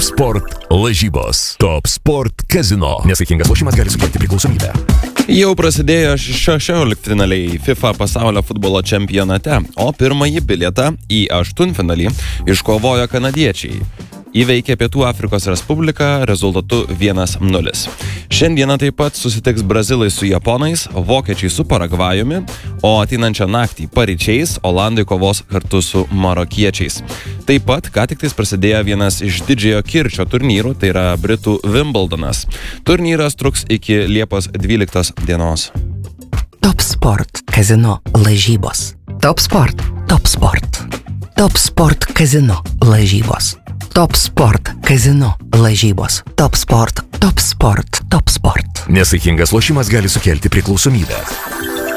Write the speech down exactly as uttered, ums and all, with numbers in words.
Top Sport lažybos. Top Sport kazino. Nesaikingas lošimas gali sukelti priklausomybę. Jau prasidėjo šešioliktfinaliai FIFA pasaulio futbolo čempionate, o pirmąjį bilietą į aštuntfinalį iškovojo kanadiečiai. Įveikė Pietų Afrikos Respubliką rezultatu vienas nulis. Šiandieną taip pat susitiks brazilai su japonais, vokiečiai su Paragvajumi, o ateinančią naktį paryčiais olandai kovos kartu su marokiečiais. Taip pat, ką tik tais prasidėjo vienas iš didžiojo kirčio turnyrų, tai yra Britų Wimbledonas. Turnyras truks iki Liepos dvyliktos dienos. Top Sport kazino lažybos. Top Sport, Top Sport. Top Sport kazino lažybos. Top Sport kazino lažybos. Top Sport, Top Sport, Top Sport. Nesaikingas lošimas gali sukelti priklausomybę.